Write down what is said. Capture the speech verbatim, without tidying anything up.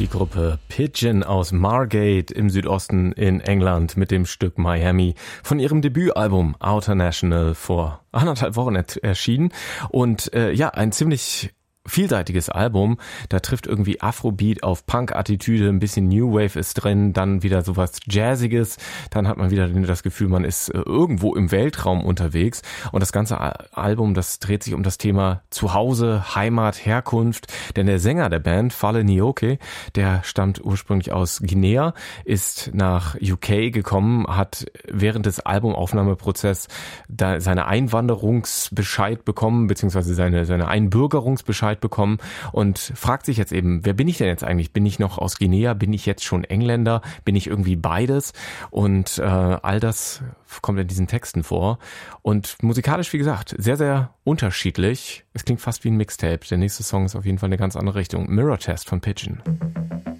Die Gruppe Pigeon aus Margate im Südosten in England mit dem Stück Miami von ihrem Debütalbum Outer National vor anderthalb Wochen erschienen. Und äh, ja, ein ziemlich vielseitiges Album. Da trifft irgendwie Afrobeat auf Punk-Attitüde, ein bisschen New Wave ist drin, dann wieder sowas Jazziges, dann hat man wieder das Gefühl, man ist irgendwo im Weltraum unterwegs. Und das ganze Album, das dreht sich um das Thema Zuhause, Heimat, Herkunft. Denn der Sänger der Band, Fale Nyoke, der stammt ursprünglich aus Guinea, ist nach U K gekommen, hat während des Albumaufnahmeprozesses da seine Einwanderungsbescheid bekommen, beziehungsweise seine, seine Einbürgerungsbescheid bekommen und fragt sich jetzt eben, wer bin ich denn jetzt eigentlich? Bin ich noch aus Guinea? Bin ich jetzt schon Engländer? Bin ich irgendwie beides? Und äh, all das kommt in diesen Texten vor. Und musikalisch, wie gesagt, sehr, sehr unterschiedlich. Es klingt fast wie ein Mixtape. Der nächste Song ist auf jeden Fall eine ganz andere Richtung. Mirror Test von Pigeon.